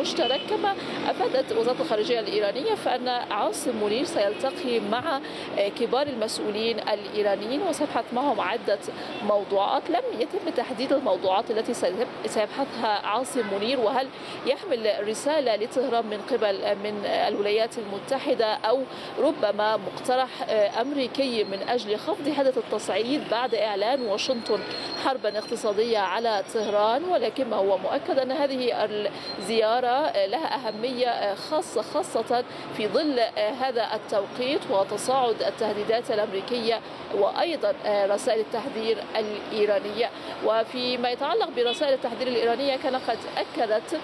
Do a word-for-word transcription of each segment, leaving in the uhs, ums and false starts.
مشترك. كما أفادت وزارة الخارجية الإيرانية فأن عاصم منير سيلتقي مع كبار المسؤولين الإيرانيين وسيبحث معهم عدة موضوعات. لم يتم تحديد الموضوعات التي سيبحثها عاصم منير، وهل يحمل رسالة لطهران من قبل من الولايات المتحدة أو ربما مقترح أمريكي من أجل خفض حدة التصعيد بعد إعلان واشنطن حربا اقتصادية على طهران. ولكن ما هو مؤكد أن هذه الزيارة لها أهمية خاصة خاصة في ظل هذا التوقيت وتصاعد التهديدات الأمريكية وأيضا رسائل التحذير الإيرانية. وفيما يتعلق برسائل التحذير الإيرانية كان قد أكدت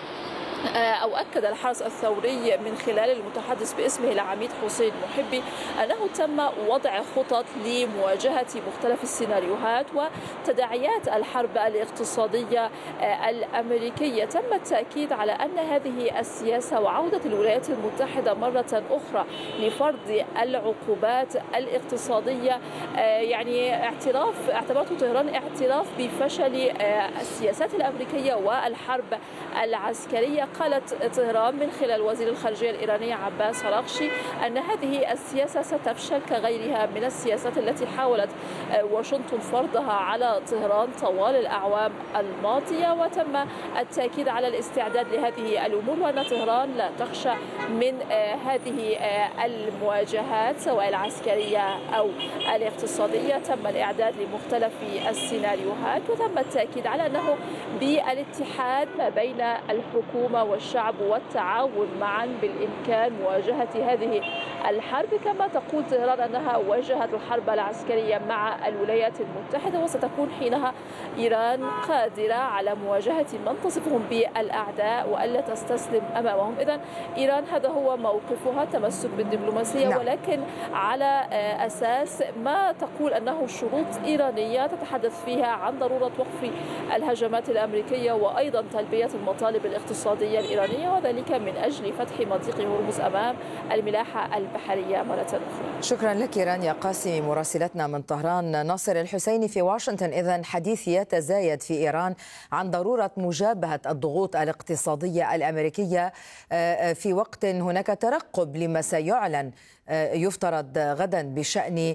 أو أكد الحرس الثوري من خلال المتحدث باسمه العميد حسين محبي أنه تم وضع خطط لمواجهة مختلف السيناريوهات وتداعيات الحرب الاقتصادية الأمريكية. تم التأكيد على أن هذه السياسة وعودة الولايات المتحدة مرة أخرى لفرض العقوبات الاقتصادية يعني اعتراف اعتبرته طهران اعتراف بفشل السياسات الأمريكية والحرب العسكرية. قالت طهران من خلال وزير الخارجية الإيرانية عباس عراقشي أن هذه السياسة ستفشل كغيرها من السياسات التي حاولت واشنطن فرضها على طهران طوال الأعوام الماضية. وتم التأكيد على الاستعداد لهذه الأمور وأن طهران لا تخشى من هذه المواجهات سواء العسكرية أو الاقتصادية. تم الإعداد لمختلف السيناريوهات وتم التأكيد على أنه بالاتحاد ما بين الحكومة والشعب والتعاون معا بالإمكان مواجهة هذه الحرب. كما تقول طهران أنها واجهت الحرب العسكرية مع الولايات المتحدة وستكون حينها إيران قادرة على مواجهة من تصفهم بالأعداء وألا تستسلم أمامهم. إذن إيران هذا هو موقفها، تمسك بالدبلوماسية نعم. ولكن على أساس ما تقول أنه شروط إيرانية تتحدث فيها عن ضرورة وقف الهجمات الأمريكية وأيضا تلبية المطالب الاقتصادية الإيرانية وذلك من أجل فتح مضيق هرمز أمام الملاحة البحرية مرة أخرى. شكرا لك رانيا قاسمي مراسلتنا من طهران. ناصر الحسيني في واشنطن. إذن حديث يتزايد في إيران عن ضرورة مجابهة الضغوط الاقتصادية الأمريكية في وقت هناك ترقب لما سيعلن يفترض غدا بشأن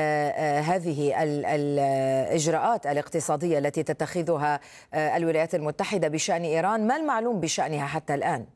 هذه الإجراءات الاقتصادية التي تتخذها الولايات المتحدة بشأن إيران. ما المعلوم بشأنها حتى الآن؟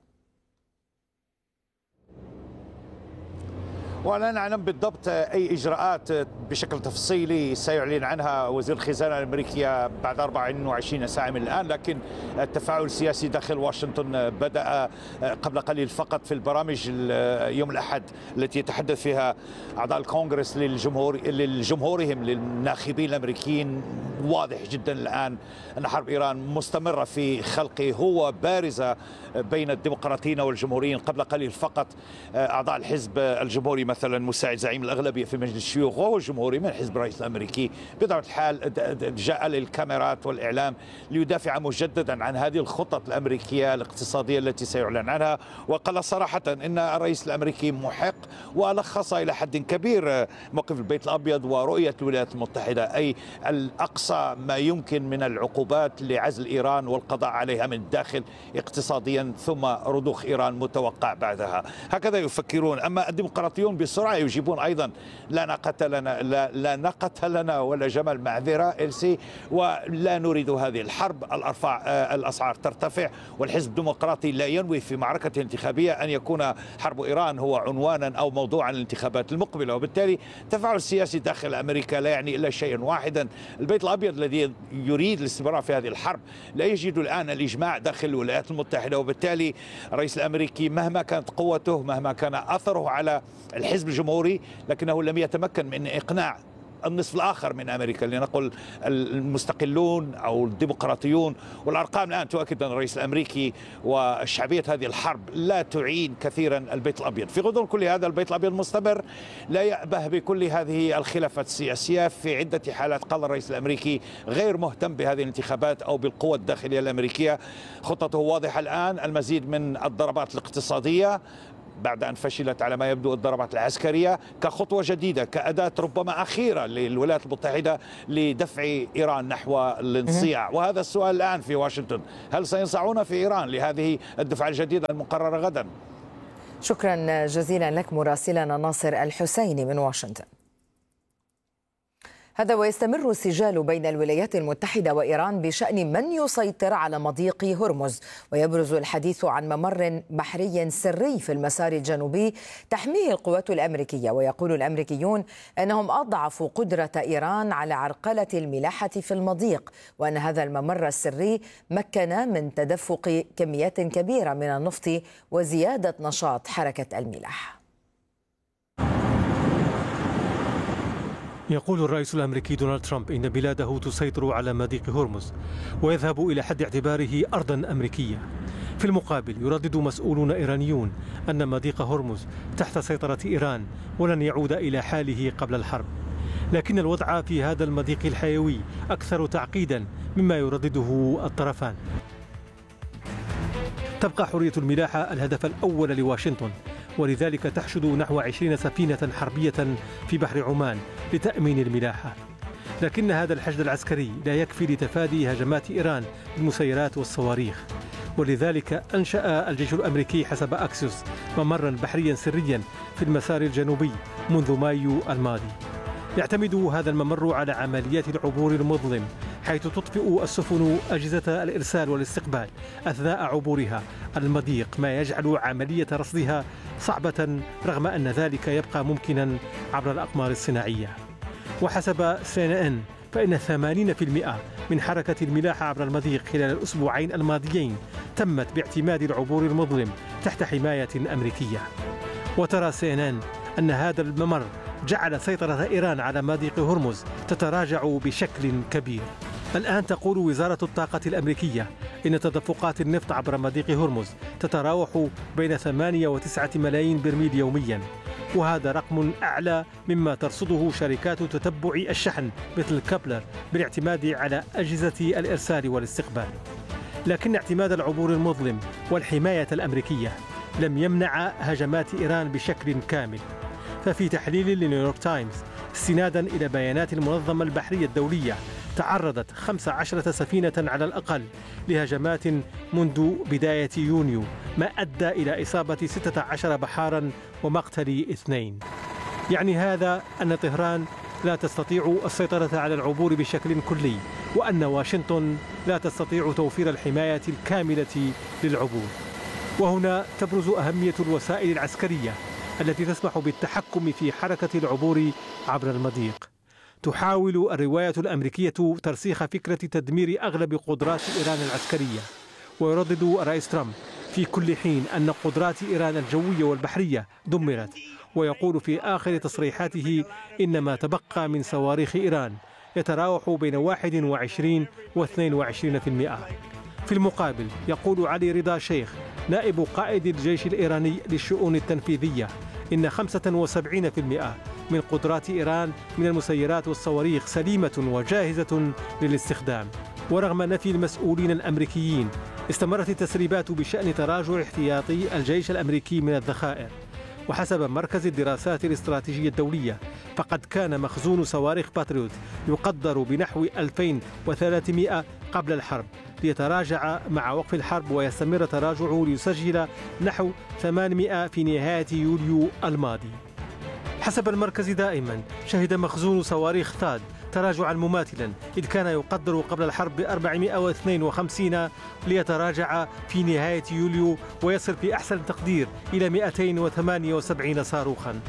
ولا نعلم بالضبط أي إجراءات بشكل تفصيلي سيعلن عنها وزير الخزانة الأمريكية بعد أربع وعشرين ساعة من الآن، لكن التفاعل السياسي داخل واشنطن بدأ قبل قليل فقط في البرامج يوم الأحد التي يتحدث فيها أعضاء الكونغرس للجمهور للجمهورهم للناخبين الأمريكيين. واضح جدا الآن أن حرب إيران مستمرة في خلق هو بارزة بين الديمقراطيين والجمهوريين. قبل قليل فقط أعضاء الحزب الجمهوري مثلا مساعد زعيم الأغلبية في مجلس الشيوخ وهو الجمهوري من حزب الرئيس الأمريكي بطبيعة الحال جاء للكاميرات والإعلام ليدافع مجددا عن هذه الخطط الأمريكية الاقتصادية التي سيعلن عنها. وقال صراحة أن الرئيس الأمريكي محق ولخص إلى حد كبير موقف البيت الأبيض ورؤية الولايات المتحدة، أي الأقصى ما يمكن من العقوبات لعزل إيران والقضاء عليها من الداخل اقتصاديا ثم رضوخ إيران متوقع بعدها. هكذا يفكرون. أما الديمقراطيون بسرعة يجيبون أيضا لا ناقة لنا لا, لا ناقة لنا ولا جمل معذرة إلسي ولا نريد هذه الحرب. الأرفع الأسعار ترتفع والحزب الديمقراطي لا ينوي في معركة انتخابية أن يكون حرب إيران هو عنوانا أو موضوعا للانتخابات المقبلة. وبالتالي التفاعل السياسي داخل أمريكا لا يعني إلا شيئا واحدا. البيت الأبيض الذي يريد الاستمرار في هذه الحرب لا يجد الآن الإجماع داخل الولايات المتحدة، وبالتالي الرئيس الأمريكي مهما كانت قوته مهما كان أثره على الحزب الجمهوري لكنه لم يتمكن من إقناع النصف الآخر من أمريكا، لنقل المستقلون أو الديمقراطيون. والأرقام الآن تؤكد أن الرئيس الأمريكي وشعبية هذه الحرب لا تعين كثيرا البيت الأبيض. في غضون كل هذا البيت الأبيض مستمر لا يأبه بكل هذه الخلافات السياسية. في عدة حالات قال الرئيس الأمريكي غير مهتم بهذه الانتخابات أو بالقوى الداخلية الأمريكية. خطته واضحة الآن، المزيد من الضربات الاقتصادية بعد أن فشلت على ما يبدو الضربات العسكرية كخطوة جديدة، كأداة ربما أخيرة للولايات المتحدة لدفع إيران نحو الانصياع. وهذا السؤال الآن في واشنطن، هل سينصاعون في إيران لهذه الدفعة الجديدة المقررة غدا؟ شكرا جزيلا لك مراسلنا ناصر الحسيني من واشنطن. هذا ويستمر السجال بين الولايات المتحدة وإيران بشأن من يسيطر على مضيق هرمز، ويبرز الحديث عن ممر بحري سري في المسار الجنوبي تحميه القوات الأمريكية. ويقول الأمريكيون أنهم أضعفوا قدرة إيران على عرقلة الملاحة في المضيق، وأن هذا الممر السري مكن من تدفق كميات كبيرة من النفط وزيادة نشاط حركة الملاحة. يقول الرئيس الأمريكي دونالد ترامب إن بلاده تسيطر على مضيق هرمز ويذهب إلى حد اعتباره أرضا أمريكية. في المقابل يردد مسؤولون إيرانيون أن مضيق هرمز تحت سيطرة إيران ولن يعود إلى حاله قبل الحرب، لكن الوضع في هذا المضيق الحيوي أكثر تعقيدا مما يردده الطرفان. تبقى حرية الملاحة الهدف الأول لواشنطن، ولذلك تحشد نحو عشرين سفينة حربية في بحر عمان لتأمين الملاحة. لكن هذا الحشد العسكري لا يكفي لتفادي هجمات إيران بالمسيرات والصواريخ، ولذلك أنشأ الجيش الأمريكي حسب أكسيوس ممرا بحريا سريا في المسار الجنوبي منذ مايو الماضي. يعتمد هذا الممر على عمليات العبور المظلم، حيث تطفئ السفن أجهزة الإرسال والاستقبال أثناء عبورها المضيق، ما يجعل عملية رصدها صعبة رغم أن ذلك يبقى ممكنا عبر الأقمار الصناعية. وحسب سي إن إن فإن ثمانين بالمئة من حركة الملاحة عبر المضيق خلال الأسبوعين الماضيين تمت باعتماد العبور المظلم تحت حماية أمريكية. وترى سي إن إن أن هذا الممر جعل سيطرة إيران على مضيق هرمز تتراجع بشكل كبير. الآن تقول وزارة الطاقة الأمريكية إن تدفقات النفط عبر مضيق هرمز تتراوح بين ثمانية وتسعة ملايين برميل يوميا، وهذا رقم أعلى مما ترصده شركات تتبع الشحن مثل كابلر بالاعتماد على أجهزة الإرسال والاستقبال. لكن اعتماد العبور المظلم والحماية الأمريكية لم يمنع هجمات إيران بشكل كامل. ففي تحليل لنيويورك تايمز استنادا إلى بيانات المنظمة البحرية الدولية، تعرضت خمس عشرة سفينة على الأقل لهجمات منذ بداية يونيو، ما أدى إلى إصابة ستة عشر بحارا ومقتل اثنين. يعني هذا أن طهران لا تستطيع السيطرة على العبور بشكل كلي، وأن واشنطن لا تستطيع توفير الحماية الكاملة للعبور. وهنا تبرز أهمية الوسائل العسكرية التي تسمح بالتحكم في حركة العبور عبر المضيق. تحاول الرواية الأمريكية ترسيخ فكرة تدمير أغلب قدرات إيران العسكرية، ويردد الرئيس ترامب في كل حين أن قدرات إيران الجوية والبحرية دمرت، ويقول في آخر تصريحاته إن ما تبقى من صواريخ إيران يتراوح بين واحد وعشرين واثنين وعشرين بالمئة. في المقابل يقول علي رضا شيخ نائب قائد الجيش الإيراني للشؤون التنفيذية إن خمسة وسبعين بالمئة من قدرات إيران من المسيرات والصواريخ سليمة وجاهزة للاستخدام. ورغم نفي المسؤولين الأمريكيين، استمرت التسريبات بشأن تراجع احتياطي الجيش الأمريكي من الذخائر. وحسب مركز الدراسات الاستراتيجية الدولية فقد كان مخزون صواريخ باتريوت يقدر بنحو ألفين وثلاثمئة قبل الحرب، ليتراجع مع وقف الحرب ويستمر تراجعه ليسجل نحو ثمانمئة في نهاية يوليو الماضي. حسب المركز دائما شهد مخزون صواريخ ثاد تراجعا مماثلا، إذ كان يقدر قبل الحرب ب أربعمئة واثنين وخمسين ليتراجع في نهاية يوليو ويصل في أحسن تقدير إلى مئتين وثمانية وسبعين صاروخا.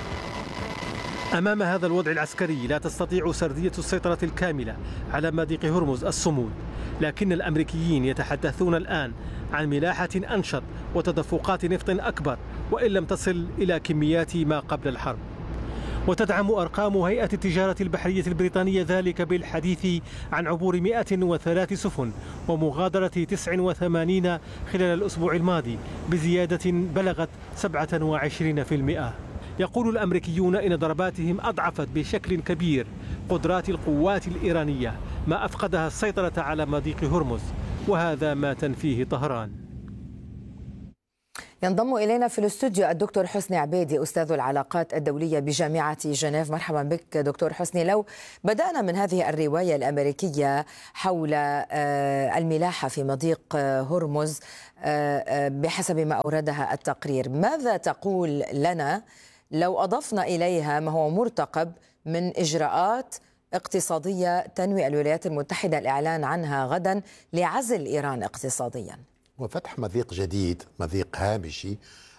أمام هذا الوضع العسكري لا تستطيع سردية السيطرة الكاملة على مضيق هرمز الصمود، لكن الأمريكيين يتحدثون الآن عن ملاحة أنشط وتدفقات نفط أكبر، وإن لم تصل إلى كميات ما قبل الحرب. وتدعم أرقام هيئة التجارة البحرية البريطانية ذلك بالحديث عن عبور مئة وثلاث سفن ومغادرة تسع وثمانين خلال الأسبوع الماضي بزيادة بلغت سبعة وعشرين بالمئة. يقول الأمريكيون إن ضرباتهم أضعفت بشكل كبير قدرات القوات الإيرانية، ما أفقدها السيطرة على مضيق هرمز، وهذا ما تنفيه طهران. ينضم إلينا في الاستوديو الدكتور حسني عبيدي أستاذ العلاقات الدولية بجامعة جنيف. مرحبا بك دكتور حسني. لو بدأنا من هذه الرواية الأمريكية حول الملاحة في مضيق هرمز بحسب ما أوردها التقرير، ماذا تقول لنا لو أضفنا إليها ما هو مرتقب من إجراءات اقتصادية تنوي الولايات المتحدة الإعلان عنها غدا لعزل إيران اقتصاديا؟ وفتح مضيق جديد، مضيق هامشي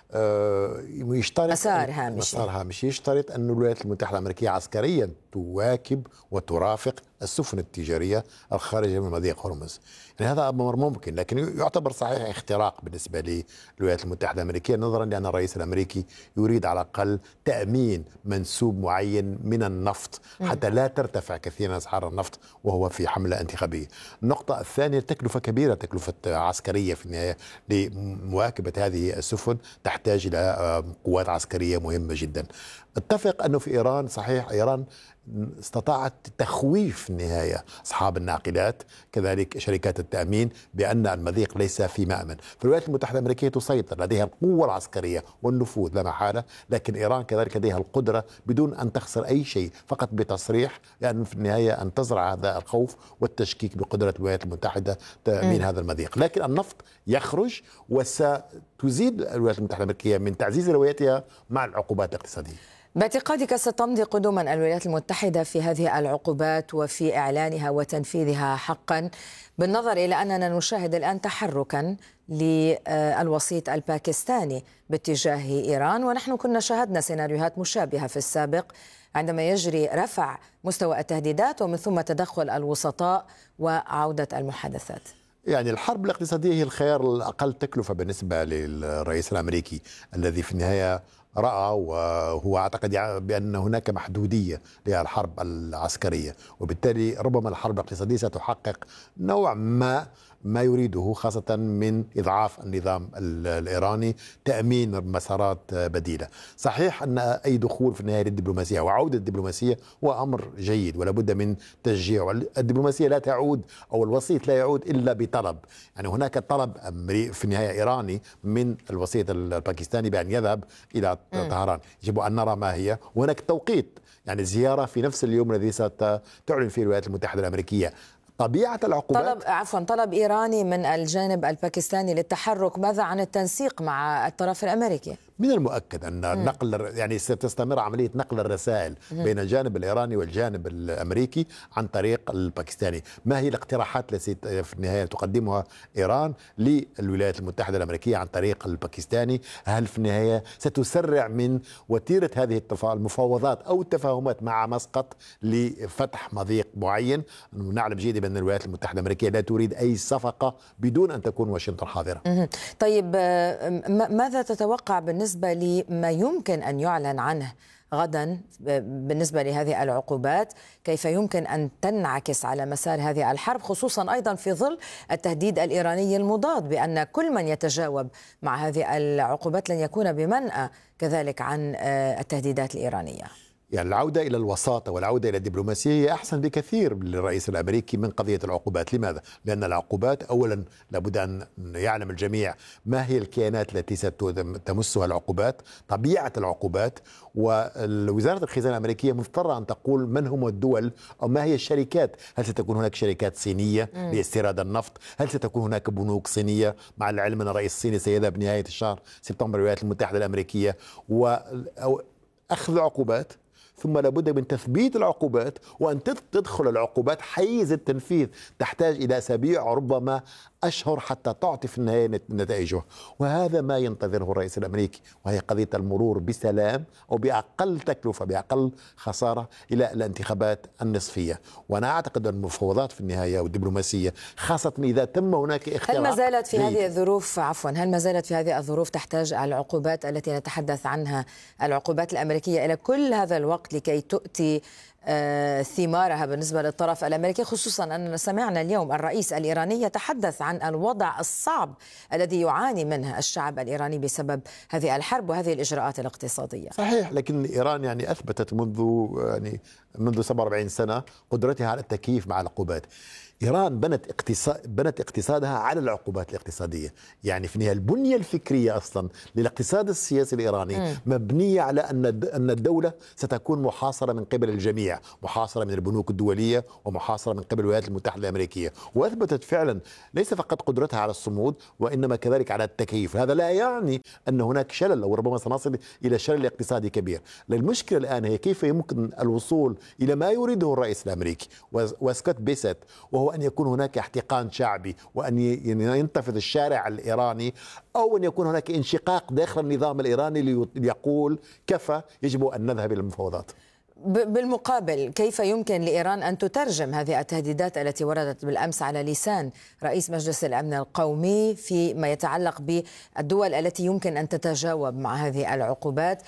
يشترط مسار هامشي مسار هامشي يشترط أن الولايات المتحدة الأمريكية عسكريا تواكب وترافق السفن التجارية الخارجة من مضيق هرمز. يعني هذا أمر ممكن، لكن يعتبر صحيح اختراق بالنسبة للولايات المتحدة الأمريكية، نظرا لأن الرئيس الأمريكي يريد على الأقل تأمين منسوب معين من النفط حتى لا ترتفع كثيرا أسعار النفط وهو في حملة انتخابية. النقطة الثانية تكلفة كبيرة، تكلفة عسكرية في النهاية لمواكبة هذه السفن تحتاج إلى قوات عسكرية مهمة جدا. اتفق أنه في إيران صحيح إيران استطاعت تخويف في النهاية أصحاب الناقلات كذلك شركات التأمين بأن المضيق ليس في مأمن. فالولايات المتحدة الأمريكية تسيطر، لديها القوة العسكرية والنفوذ لا محالة، لكن إيران كذلك لديها القدرة بدون أن تخسر أي شيء، فقط بتصريح، لأن يعني في النهاية أن تزرع هذا الخوف والتشكيك بقدرة الولايات المتحدة تأمين م. هذا المضيق. لكن النفط يخرج وستزيد الولايات المتحدة الأمريكية من تعزيز روايتها مع العقوبات الاقتصادية. باعتقادك ستمضي قدما الولايات المتحدة في هذه العقوبات وفي إعلانها وتنفيذها حقا، بالنظر إلى أننا نشاهد الآن تحركا للوسيط الباكستاني باتجاه إيران، ونحن كنا شاهدنا سيناريوهات مشابهة في السابق عندما يجري رفع مستوى التهديدات ومن ثم تدخل الوسطاء وعودة المحادثات؟ يعني الحرب الاقتصادية هي الخيار الأقل تكلفة بالنسبة للرئيس الأمريكي الذي في النهاية رأى وهو أعتقد بأن هناك محدودية للحرب العسكرية، وبالتالي ربما الحرب الاقتصادية ستحقق نوع ما ما يريده، خاصة من إضعاف النظام الإيراني، تأمين مسارات بديلة. صحيح أن أي دخول في النهاية للدبلوماسية وعودة الدبلوماسية هو أمر جيد ولا بد من تشجيع. الدبلوماسية لا تعود أو الوسيط لا يعود إلا بطلب، يعني هناك طلب في النهاية إيراني من الوسيط الباكستاني بأن يذهب إلى طهران، يجب أن نرى ما هي، وهناك توقيت، يعني زيارة في نفس اليوم الذي ستعلن فيه الولايات المتحدة الأمريكية طبيعة العقوبات. طلب عفوا طلب إيراني من الجانب الباكستاني للتحرك، ماذا عن التنسيق مع الطرف الأمريكي؟ من المؤكد أن نقل يعني ستستمر عملية نقل الرسائل بين الجانب الإيراني والجانب الأمريكي عن طريق الباكستاني. ما هي الاقتراحات التي في النهاية تقدمها إيران للولايات المتحدة الأمريكية عن طريق الباكستاني؟ هل في النهاية ستسرع من وتيرة هذه المفاوضات أو التفاهمات مع مسقط لفتح مضيق معين؟ نعلم جيدا أن الولايات المتحدة الأمريكية لا تريد أي صفقة بدون أن تكون واشنطن حاضرة. طيب ماذا تتوقع بالنسبة بالنسبة لما يمكن أن يعلن عنه غدا بالنسبة لهذه العقوبات؟ كيف يمكن أن تنعكس على مسار هذه الحرب، خصوصا أيضا في ظل التهديد الإيراني المضاد بأن كل من يتجاوب مع هذه العقوبات لن يكون بمنأى كذلك عن التهديدات الإيرانية؟ يعني العودة إلى الوساطة والعودة إلى الدبلوماسية هي أحسن بكثير للرئيس الأمريكي من قضية العقوبات. لماذا؟ لأن العقوبات أولا لابد أن يعلم الجميع ما هي الكيانات التي ستمسها العقوبات، طبيعة العقوبات، ووزارة الخزانة الأمريكية مضطرة أن تقول من هم الدول أو ما هي الشركات. هل ستكون هناك شركات صينية لاستيراد النفط؟ هل ستكون هناك بنوك صينية، مع العلم أن الرئيس الصيني سيذهب بنهاية الشهر سبتمبر الولايات المتحدة الأمريكية، وأخذ العقوبات ثم لابد من تثبيت العقوبات وأن تدخل العقوبات حيز التنفيذ، تحتاج إلى أسابيع ربما أشهر حتى تعطي في النهاية نتائجها. وهذا ما ينتظره الرئيس الأمريكي، وهي قضية المرور بسلام أو بأقل تكلفة بأقل خسارة إلى الانتخابات النصفية. وأنا أعتقد أن المفاوضات في النهاية والدبلوماسية، خاصة إذا تم هناك اختراق. هل ما زالت في هذه الظروف عفوا هل ما زالت في هذه الظروف تحتاج العقوبات التي نتحدث عنها، العقوبات الأمريكية، إلى كل هذا الوقت لكي تؤتي ثمارها بالنسبة للطرف الأمريكي، خصوصا أننا سمعنا اليوم الرئيس الإيراني يتحدث عن الوضع الصعب الذي يعاني منه الشعب الإيراني بسبب هذه الحرب وهذه الإجراءات الاقتصادية؟ صحيح، لكن إيران يعني أثبتت منذ يعني منذ سبعة وأربعين سنة قدرتها على التكييف مع العقوبات. إيران بنت اقتصاد بنت اقتصادها على العقوبات الاقتصادية. يعني في النهاية البنية الفكرية أصلا للاقتصاد السياسي الإيراني م. مبنية على أن أن الدولة ستكون محاصرة من قبل الجميع، محاصرة من البنوك الدولية ومحاصرة من قبل الولايات المتحدة الأمريكية، وأثبتت فعلا ليس فقط قدرتها على الصمود وإنما كذلك على التكيف. هذا لا يعني أن هناك شلل أو ربما سنصل إلى شلل اقتصادي كبير. المشكلة الآن هي كيف يمكن الوصول إلى ما يريده الرئيس الأمريكي وسكوت بيست، وهو أن يكون هناك احتقان شعبي وأن ينتفض الشارع الإيراني، أو أن يكون هناك انشقاق داخل النظام الإيراني ليقول كفى، يجب أن نذهب إلى المفاوضات. بالمقابل كيف يمكن لإيران أن تترجم هذه التهديدات التي وردت بالأمس على لسان رئيس مجلس الأمن القومي فيما يتعلق بالدول التي يمكن أن تتجاوب مع هذه العقوبات؟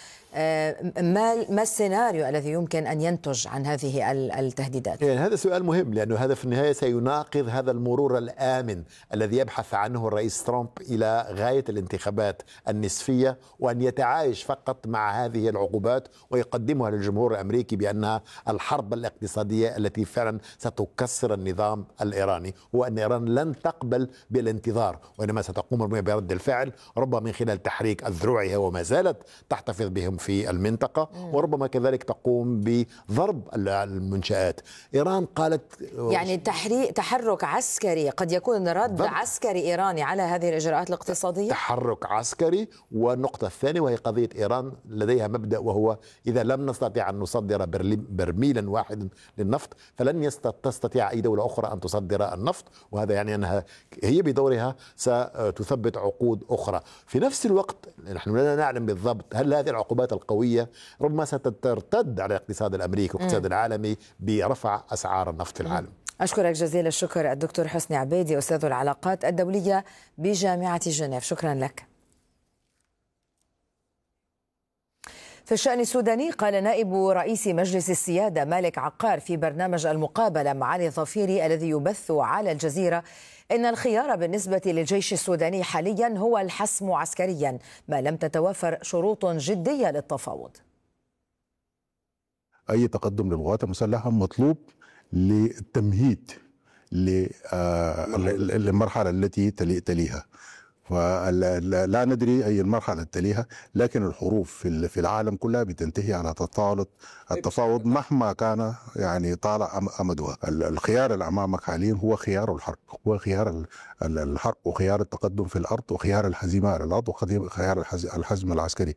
ما ما السيناريو الذي يمكن أن ينتج عن هذه التهديدات؟ يعني هذا سؤال مهم، لأنه هذا في النهاية سيناقض هذا المرور الآمن الذي يبحث عنه الرئيس ترامب إلى غاية الانتخابات النصفية، وأن يتعايش فقط مع هذه العقوبات ويقدمها للجمهور الأمريكي بأنها الحرب الاقتصادية التي فعلا ستكسر النظام الإيراني، وأن إيران لن تقبل بالانتظار وإنما ستقوم برد الفعل، ربما من خلال تحريك أذرعها وما زالت تحتفظ بهم في المنطقة، وربما كذلك تقوم بضرب المنشآت. إيران قالت يعني تحريك تحرك عسكري قد يكون رد ضرب. عسكري إيراني على هذه الإجراءات الاقتصادية. تحرك عسكري. والنقطة الثانية وهي قضية إيران لديها مبدأ، وهو إذا لم نستطيع أن نصدر برميلا واحدا للنفط فلن تستطيع أي دولة أخرى أن تصدر النفط، وهذا يعني أنها هي بدورها ستثبت عقود أخرى. في نفس الوقت نحن لا نعلم بالضبط هل هذه العقوبات القوية ربما سترتد على الاقتصاد الأمريكي والاقتصاد العالمي برفع أسعار النفط في العالم. أشكرك جزيل الشكر الدكتور حسني عبيدي، أستاذ العلاقات الدولية بجامعة جنيف، شكرا لك. في الشأن السوداني قال نائب رئيس مجلس السيادة مالك عقار في برنامج المقابلة مع علي ظفيري الذي يبث على الجزيرة إن الخيار بالنسبة للجيش السوداني حاليا هو الحسم عسكريا ما لم تتوافر شروط جدية للتفاوض. أي تقدم للقوات المسلحة مطلوب للتمهيد للمرحلة التي تليها، فلا ندري أي المرحلة تليها، لكن الحروب في العالم كلها بتنتهي على تطاولة التفاوض مهما كان يعني طال أمدها. الخيار اللي أمامك حاليا هو خيار الحرب، هو خيار الحرب وخيار التقدم في الأرض وخيار الهزيمة على الأرض وخيار الحزم العسكري.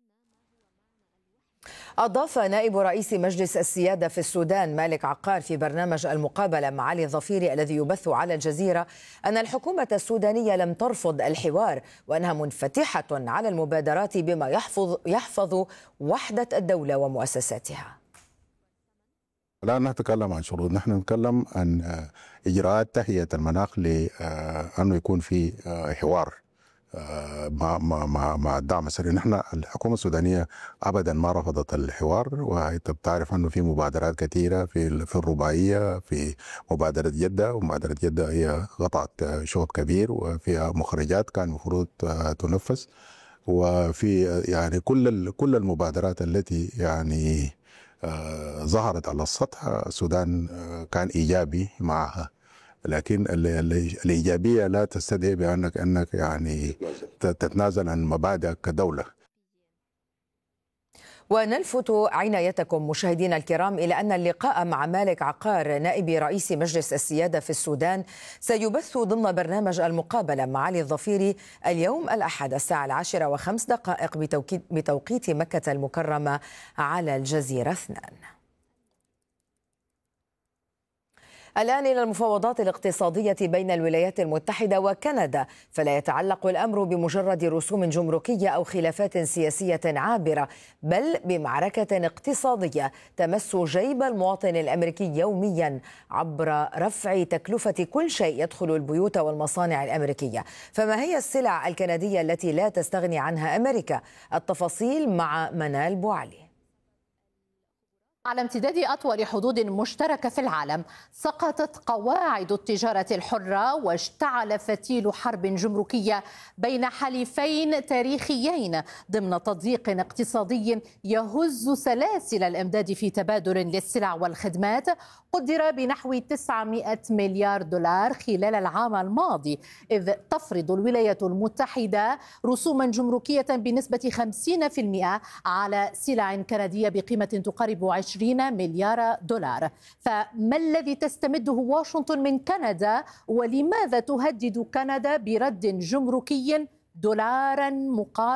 أضاف نائب رئيس مجلس السيادة في السودان مالك عقار في برنامج المقابلة مع علي ظفيري الذي يبث على الجزيرة أن الحكومة السودانية لم ترفض الحوار وأنها منفتحة على المبادرات بما يحفظ يحفظ وحدة الدولة ومؤسساتها. لا نتكلم عن شروط، نحن نتكلم عن إجراءات تهيئة المناخ لأنه يكون في حوار مع مع مع الدعم السري. نحن الحكومه السودانيه ابدا ما رفضت الحوار، وانت بتعرف انه في مبادرات كثيره في في الرباعيه، في مبادره جده، ومبادره جده هي قطعت شوط كبير وفيها مخرجات كان المفروض تنفذ، وفي يعني كل كل المبادرات التي يعني ظهرت على السطح السودان كان ايجابي معها، لكن الإيجابية لا تستدعي بأنك أنك يعني تتنازل عن مبادئك كدولة. ونلفت عنايتكم مشاهدينا الكرام إلى أن اللقاء مع مالك عقار نائب رئيس مجلس السيادة في السودان سيبث ضمن برنامج المقابلة مع علي الظفيري اليوم الأحد الساعة العاشرة وخمس دقائق بتوقيت مكة المكرمة على الجزيرة اثنان. الآن إلى المفاوضات الاقتصادية بين الولايات المتحدة وكندا، فلا يتعلق الأمر بمجرد رسوم جمركية أو خلافات سياسية عابرة، بل بمعركة اقتصادية تمس جيب المواطن الأمريكي يوميا عبر رفع تكلفة كل شيء يدخل البيوت والمصانع الأمريكية. فما هي السلع الكندية التي لا تستغني عنها أمريكا؟ التفاصيل مع منال بوعلي. على امتداد أطول حدود مشتركة في العالم سقطت قواعد التجارة الحرة واشتعل فتيل حرب جمركية بين حليفين تاريخيين ضمن تضييق اقتصادي يهز سلاسل الإمداد في تبادل للسلع والخدمات قدر بنحو تسعمائة مليار دولار خلال العام الماضي، إذ تفرض الولايات المتحدة رسوما جمركية بنسبة خمسين بالمئة على سلع كندية بقيمة تقارب عشرين مليار دولار. فما الذي تستمده واشنطن من كندا، ولماذا تهدد كندا برد جمركي دولارا مقابل